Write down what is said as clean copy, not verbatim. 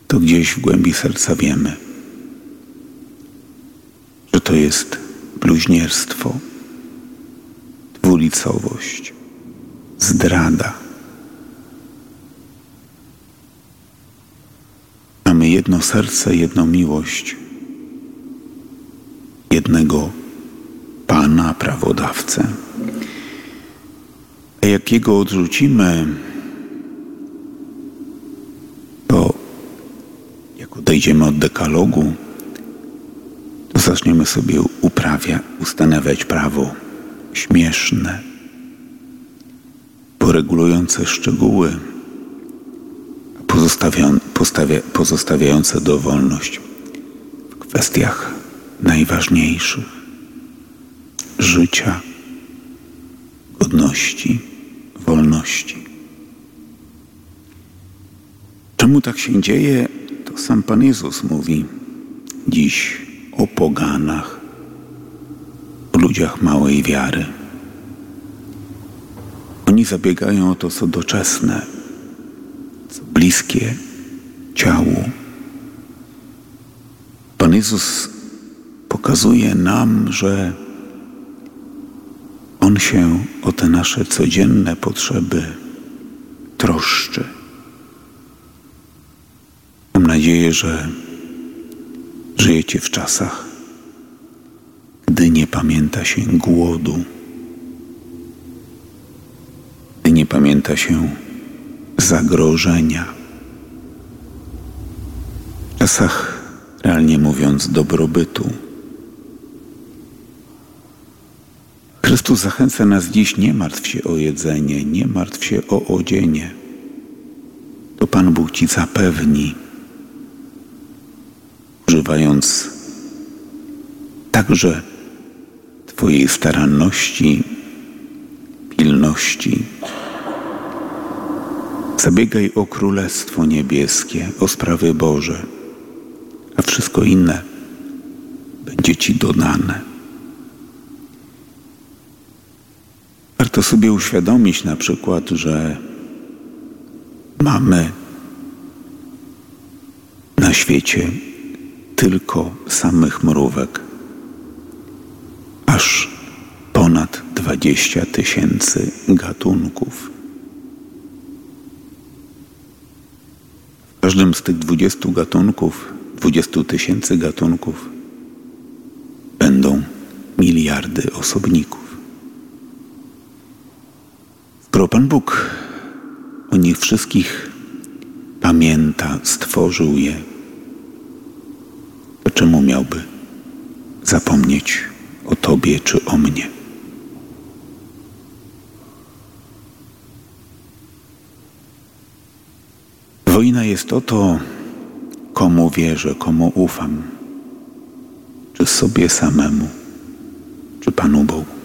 to gdzieś w głębi serca wiemy, że to jest bluźnierstwo, dwulicowość, zdrada. Mamy jedno serce, jedną miłość, jednego Pana, prawodawcę. A jak Jego odrzucimy, to jak odejdziemy od dekalogu, to zaczniemy sobie ustanawiać prawo śmieszne, poregulujące szczegóły, pozostawiające dowolność w kwestiach najważniejszych życia, godności, wolności. Czemu tak się dzieje? To sam Pan Jezus mówi dziś o poganach, o ludziach małej wiary. Oni zabiegają o to, co doczesne, co bliskie ciału. Pan Jezus pokazuje nam, że On się o te nasze codzienne potrzeby troszczy. Mam nadzieję, że żyjecie w czasach, gdy nie pamięta się głodu, gdy nie pamięta się zagrożenia. W czasach, realnie mówiąc, dobrobytu. Chrystus zachęca nas dziś: nie martw się o jedzenie, nie martw się o odzienie. To Pan Bóg ci zapewni, używając także Twojej staranności, pilności. Zabiegaj o Królestwo Niebieskie, o sprawy Boże, a wszystko inne będzie Ci dodane. Warto sobie uświadomić na przykład, że mamy na świecie tylko samych mrówek aż ponad 20 000 gatunków. W każdym z tych 20 000 gatunków będą miliardy osobników. Skoro Pan Bóg o nich wszystkich pamięta, stworzył je, to czemu miałby zapomnieć o Tobie czy o mnie? Wojna jest o to, komu wierzę, komu ufam, czy sobie samemu, czy Panu Bogu.